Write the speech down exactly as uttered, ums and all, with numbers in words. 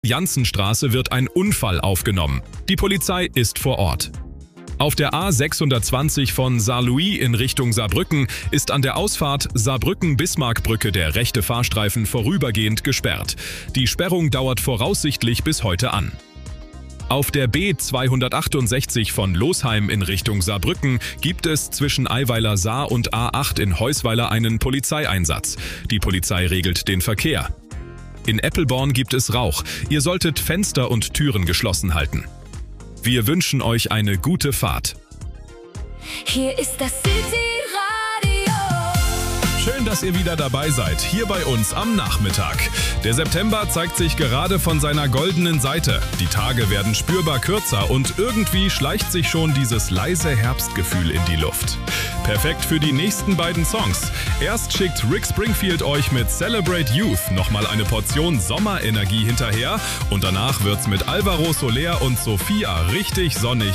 Jansenstraße wird ein Unfall aufgenommen. Die Polizei ist vor Ort. Auf der A sechshundertzwanzig von Saarlouis in Richtung Saarbrücken ist an der Ausfahrt Saarbrücken-Bismarckbrücke der rechte Fahrstreifen vorübergehend gesperrt. Die Sperrung dauert voraussichtlich bis heute an. Auf der B zweihundertachtundsechzig von Losheim in Richtung Saarbrücken gibt es zwischen Eiweiler Saar und A acht in Heusweiler einen Polizeieinsatz. Die Polizei regelt den Verkehr. In Eppelborn gibt es Rauch. Ihr solltet Fenster und Türen geschlossen halten. Wir wünschen euch eine gute Fahrt. Hier ist das City-Radio. Schön, dass ihr wieder dabei seid, hier bei uns am Nachmittag. Der September zeigt sich gerade von seiner goldenen Seite. Die Tage werden spürbar kürzer und irgendwie schleicht sich schon dieses leise Herbstgefühl in die Luft. Perfekt für die nächsten beiden Songs. Erst schickt Rick Springfield euch mit Celebrate Youth nochmal eine Portion Sommerenergie hinterher und danach wird's mit Alvaro Soler und Sophia richtig sonnig